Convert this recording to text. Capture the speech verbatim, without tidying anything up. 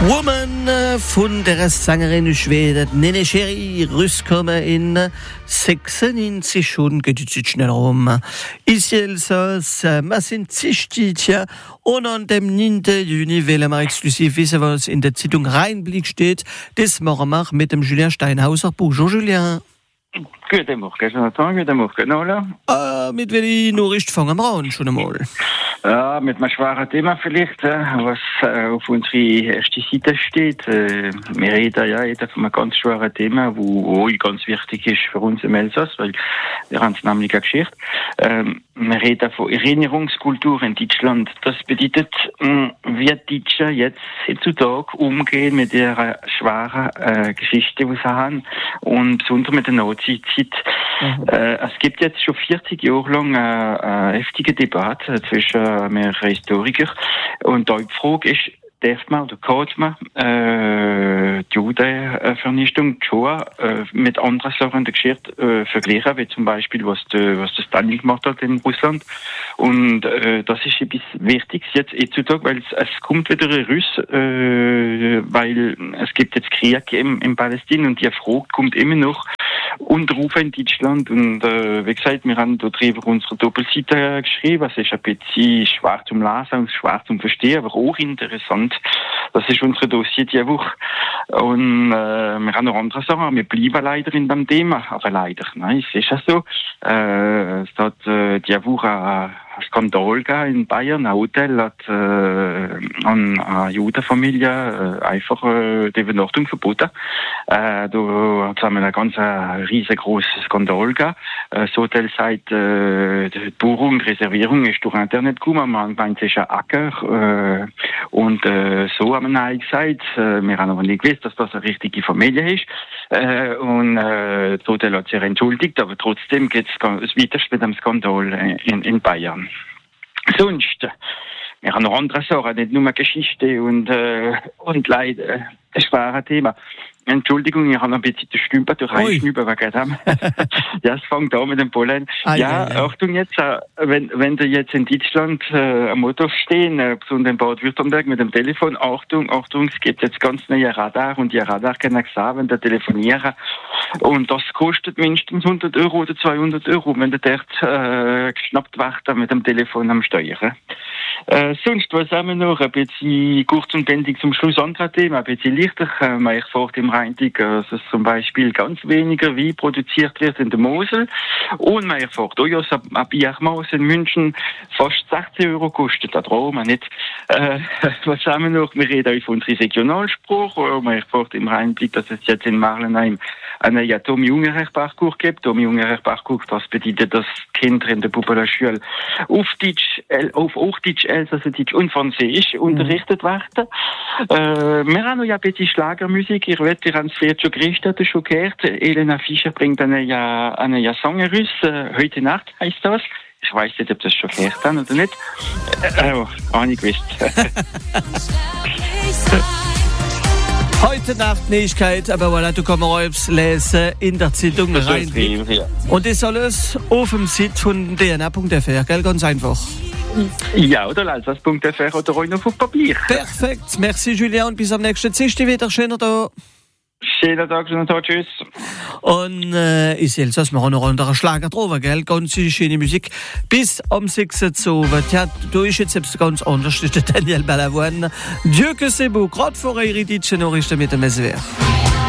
Woman von der Sängerin Schweden Nene Cherry rausgekommen in sechsundneunzig schon, geht jetzt schnell rum. Ici Elsass, wir sind Zichtitja und an dem neunten Juni wollen wir exklusiv wissen, was in der Zeitung Rheinblick steht. Das machen wir mit dem Julien Steinhauser. Bonjour Julien. Guten Morgen, Jonathan. Guten Morgen, Ola. Äh, mit welchen Nachrichten fangen wir an schon einmal? Ja, mit einem schweren Thema vielleicht, was äh, auf unserer ersten Seite steht. Äh, wir reden ja jeder von einem ganz schweren Thema, wo auch ganz wichtig ist für uns im Elsass, weil wir haben es nämlich eine Geschichte. Ähm, wir reden von Erinnerungskultur in Deutschland. Das bedeutet, mh, wie die Deutschen jetzt heutzutage umgehen mit ihrer schweren äh, Geschichte, die sie haben, und besonders mit der Nazi-Zeit. Mhm. Äh, es gibt jetzt schon vierzig Jahre lang eine, eine heftige Debatte zwischen mehreren Historikern. Und da die Frage ist, darf man oder kann man äh, die Judenvernichtung, die Shoah, äh, mit anderen Sachen der Geschichte äh, vergleichen, wie zum Beispiel, was der, was der Stalin gemacht hat in Russland. Und äh, das ist etwas Wichtiges jetzt heutzutage, weil es, es kommt wieder ein Russ, äh, weil es gibt jetzt Krieg im, im Palästina und die Frage kommt immer noch unterrufen in Deutschland. Und äh, wie gesagt, wir haben dort über unsere Doppelseite geschrieben. Es ist ein bisschen schwer zum Lesen und schwer zum Verstehen, aber auch interessant. Das ist unsere Dossier diese Woche. Und äh, wir haben noch andere Sachen. Wir bleiben leider in dem Thema. Aber leider, nein, es ist ja so. Äh, es hat äh, diese Woche ein Skandal gegeben in Bayern. Ein Hotel hat äh, an eine Judenfamilie äh, einfach äh, die Übernachtung verboten. Äh, da hat es einen ganz äh, riesengroßen Skandal gegeben. Äh, das Hotel sagt, äh, die Buchung, die Reservierung ist durch Internet gekommen. Man meint, es ist ein Acker. Äh, und äh, so haben wir Nein gesagt. Äh, wir haben aber nicht gewusst, dass das eine richtige Familie ist. Äh, und äh, das Hotel hat sich entschuldigt, aber trotzdem geht es weiter mit dem Skandal in, in Bayern. Sonst, wir haben noch andere Sachen, nicht nur Geschichte und, äh, und Leid. Äh, ein schweres Thema. Entschuldigung, ich habe noch ein bisschen den Stümper durch reinschnüben wegen dem. Ja, es fängt an mit dem Pollen. Ai, ja, ai, ai. Achtung jetzt, äh, wenn, wenn du jetzt in Deutschland äh, am Motor stehen, äh, besonders in Bad-Württemberg mit dem Telefon, Achtung, Achtung, es gibt jetzt ganz neue Radar und die Radar können sagen, wenn du telefonieren. Und das kostet mindestens hundert Euro oder zweihundert Euro, wenn du dort äh, geschnappt wird mit dem Telefon am Steuern. Äh, sonst, was haben wir noch? Ein bisschen kurz und bändig zum Schluss andere Themen, ein bisschen leichter. Äh, man erfährt im Rheinblick, dass es zum Beispiel ganz weniger Wein produziert wird in der Mosel. Und man erfährt auch, dass ein Biermaß in München fast sechzehn Euro kostet. Da trauen wir nicht. Äh, was haben wir noch? Wir reden auch von unserem Regionalspruch. Man erfährt im Rheinblick, dass es jetzt in Marlenheim einen ja, Tommy-Ungerecht-Parcours gibt. Tommy-Ungerecht-Parcours, das bedeutet, dass Kinder in der Puppe-Schule auf Deutsch, auf Hochdeutsch, Elsassdeutsch und Französisch mhm. unterrichtet werden. Äh, wir haben noch ja ein bisschen Schlagermusik. Ihr wisst, ihr habt es vielleicht schon gerichtet, schon gehört. Elena Fischer bringt eine ja, eine ja Song raus. Äh, heute Nacht heisst das. Ich weiss nicht, ob das schon gehört haben oder nicht. Äh, äh, auch nicht gewusst. Heute Nacht Neuigkeit, aber voilà, du kannst auch lesen in der Zeitung Rheinblick. Ja. Und das alles auf dem Site von d n a punkt f r, gell? Ganz einfach. Ja, oder elsass punkt f r oder auch noch auf Papier. Perfekt, merci Julien und bis am nächsten Dienstag wieder. Schöner Tag. Schönen Tag, schönen Tag, tschüss. Und äh, ist Elsass, wir haben noch einen Schlager drauf, gell? Ganz schöne Musik. Bis am sechsten Uhr. Ja, du ist jetzt selbst ganz anders, das ist der Daniel Balavoine. Dieu que c'est beau, gerade vor eure deutschen Nachrichten mit dem S W R.